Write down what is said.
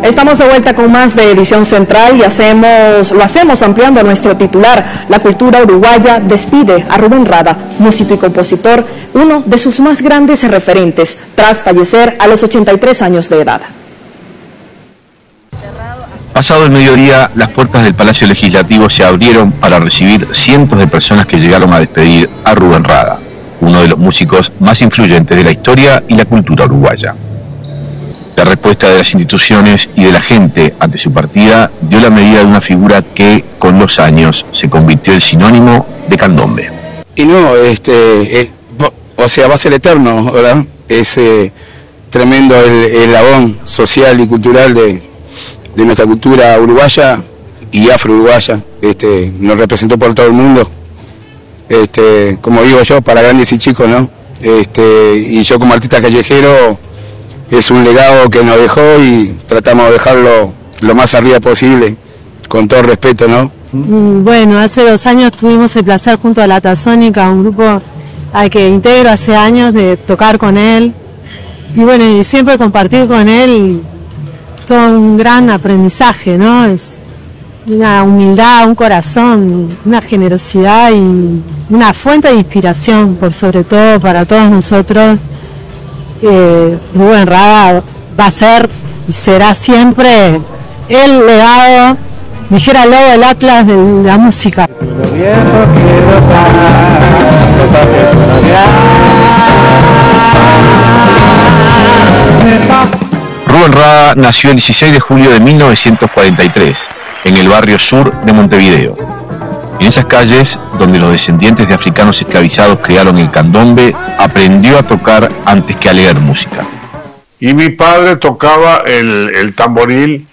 Estamos de vuelta con más de Edición Central y lo hacemos ampliando a nuestro titular. La cultura uruguaya despide a Rubén Rada, músico y compositor, uno de sus más grandes referentes, tras fallecer a los 83 años de edad. Pasado el mediodía, las puertas del Palacio Legislativo se abrieron para recibir cientos de personas que llegaron a despedir a Rubén Rada, uno de los músicos más influyentes de la historia y la cultura uruguaya. La respuesta de las instituciones y de la gente ante su partida dio la medida de una figura que, con los años, se convirtió en sinónimo de candombe. Y no, va a ser eterno, ¿verdad? Es tremendo el eslabón social y cultural de nuestra cultura uruguaya y afro-uruguaya. Nos representó por todo el mundo, como digo yo, para grandes y chicos, ¿no? Y yo como artista callejero, es un legado que nos dejó y tratamos de dejarlo lo más arriba posible, con todo respeto, ¿no? Bueno, hace 2 años tuvimos el placer junto a La Tazónica, un grupo al que integro hace años, de tocar con él. Y bueno, y siempre compartir con él todo un gran aprendizaje, ¿no? Es una humildad, un corazón, una generosidad y una fuente de inspiración, por sobre todo para todos nosotros. Rubén Rada va a ser y será siempre el legado, dijera el logo del Atlas de la música. Rubén Rada nació el 16 de julio de 1943 en el barrio sur de Montevideo. En esas calles, donde los descendientes de africanos esclavizados crearon el candombe, aprendió a tocar antes que a leer música. Y mi padre tocaba el tamboril